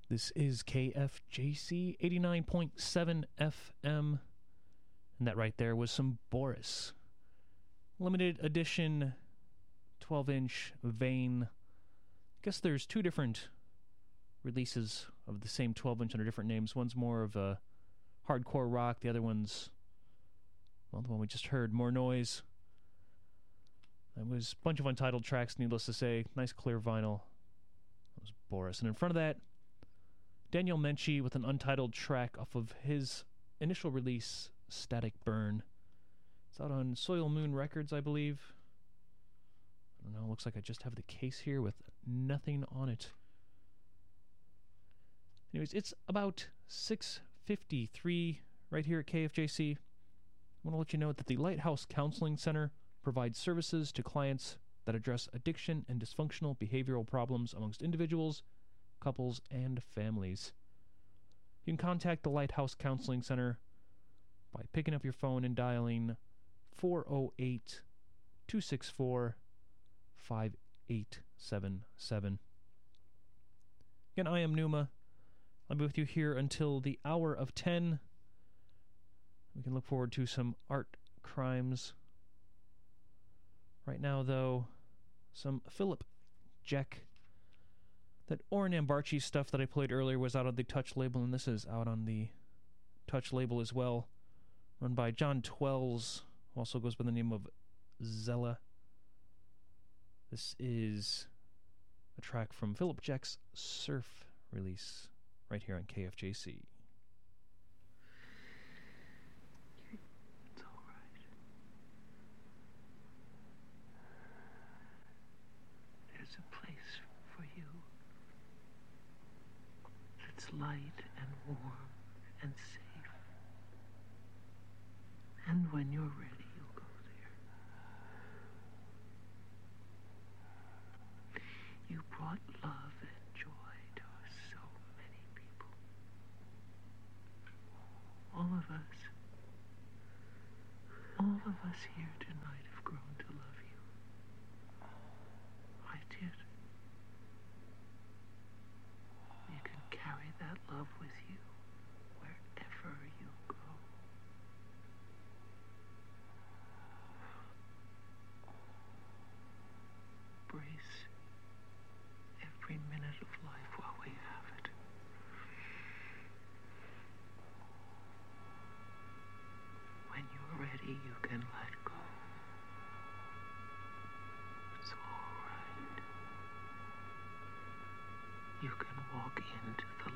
This is KFJC 89.7 FM. And that right there was some Boris. Limited edition 12-inch Vein. I guess there's two different releases of the same 12-inch under different names. One's more of a hardcore rock. The other one's, well, the one we just heard, more noise. That was a bunch of untitled tracks, needless to say. Nice clear vinyl. That was Boris. And in front of that, Daniel Menchie with an untitled track off of his initial release, Static Burn. It's out on Soil Moon Records, I believe. I don't know, looks like I just have the case here with nothing on it. Anyways, it's about 6:53 right here at KFJC. I want to let you know that the Lighthouse Counseling Center provides services to clients that address addiction and dysfunctional behavioral problems amongst individuals, couples, and families. You can contact the Lighthouse Counseling Center by picking up your phone and dialing 408-264-5877. Again, I am Numa. I'll be with you here until the hour of 10. We can look forward to some art crimes. Right now, though, some Philip Jack. That Oren Ambarchi stuff that I played earlier was out on the Touch label, and this is out on the Touch label as well. Run by John Twells, who also goes by the name of Zella. This is a track from Philip Jack's Surf release, right here on KFJC. It's all right. There's a place for you. It's light and warm and safe. And when you're ready, you'll go there. You brought love and joy to so many people. All of us here tonight have grown to love you. I did. You can carry that love with you wherever you go. Embrace every minute of life while we have it. When you're ready, you can let go. It's all right. You can walk into